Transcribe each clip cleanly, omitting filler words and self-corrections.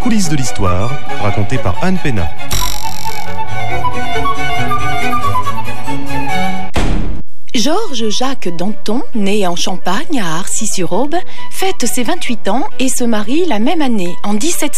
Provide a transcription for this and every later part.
coulisses de l'histoire, racontées par Anne Pénat. Georges-Jacques Danton, né en Champagne à Arcis-sur-Aube, fête ses 28 ans et se marie la même année, en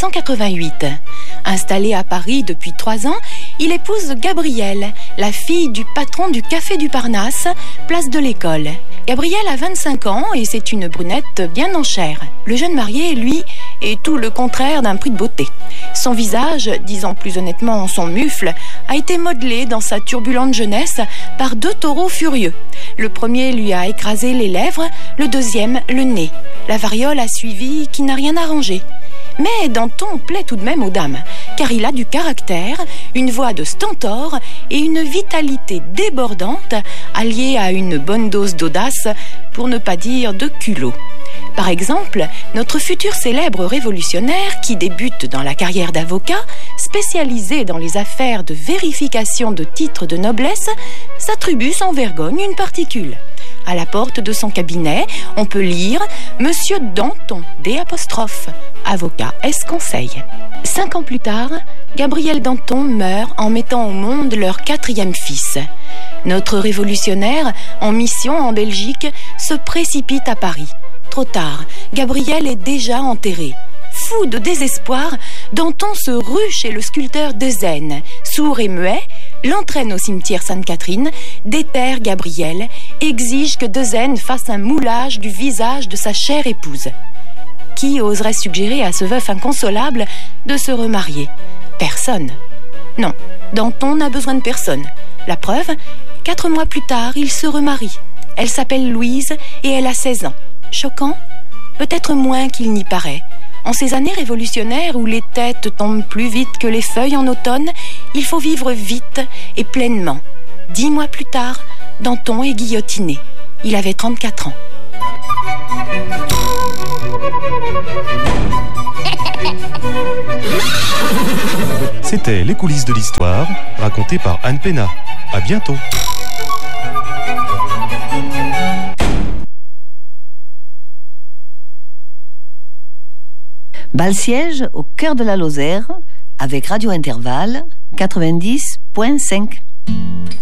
1788. Installé à Paris depuis 3 ans, il épouse Gabrielle, la fille du patron du Café du Parnasse, place de l'École. Gabrielle a 25 ans et c'est une brunette bien en chair. Le jeune marié, lui, est tout le contraire d'un prix de beauté. Son visage, disons plus honnêtement son mufle, a été modelé dans sa turbulente jeunesse par 2 taureaux furieux. Le premier lui a écrasé les lèvres, le deuxième le nez. La variole a suivi qui n'a rien arrangé. Mais Danton plaît tout de même aux dames, car il a du caractère, une voix de stentor et une vitalité débordante, alliée à une bonne dose d'audace, pour ne pas dire de culot. Par exemple, notre futur célèbre révolutionnaire, qui débute dans la carrière d'avocat, spécialisé dans les affaires de vérification de titres de noblesse, s'attribue sans vergogne une particule. À la porte de son cabinet, on peut lire « Monsieur Danton, D', avocat, S-conseil ». 5 ans plus tard, Gabrielle Danton meurt en mettant au monde leur 4e fils. Notre révolutionnaire, en mission en Belgique, se précipite à Paris. Trop tard, Gabrielle est déjà enterrée. Fou de désespoir, Danton se rue chez le sculpteur Desaisnes. Sourd et muet, l'entraîne au cimetière Sainte-Catherine, déterre Gabrielle, exige que Desaisnes fasse un moulage du visage de sa chère épouse. Qui oserait suggérer à ce veuf inconsolable de se remarier? Personne. Non, Danton n'a besoin de personne. La preuve, 4 mois plus tard, il se remarie. Elle s'appelle Louise et elle a 16 ans. Choquant? Peut-être moins qu'il n'y paraît. En ces années révolutionnaires où les têtes tombent plus vite que les feuilles en automne, il faut vivre vite et pleinement. 10 mois plus tard, Danton est guillotiné. Il avait 34 ans. C'était Les coulisses de l'histoire, racontées par Anne Pénat. À bientôt. Bal-Siège au cœur de la Lozère avec Radio Intervalle 90.5.